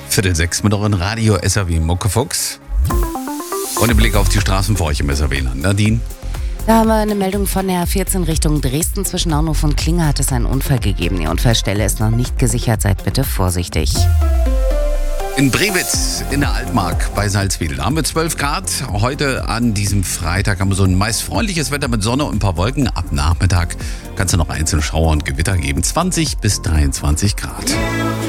5:45 mit euren Radio SAW Muckefuchs. Und ein Blick auf die Straßen für euch im SAW-Land. Nadine? Da haben wir eine Meldung von der A14 Richtung Dresden. Zwischen Naunhof und Klinge hat es einen Unfall gegeben. Die Unfallstelle ist noch nicht gesichert. Seid bitte vorsichtig. In Brewitz in der Altmark bei Salzwedel. Da haben wir 12 Grad. Heute an diesem Freitag haben wir so ein meist freundliches Wetter mit Sonne und ein paar Wolken. Ab Nachmittag kannst du noch einzelne Schauer und Gewitter geben. 20 bis 23 Grad.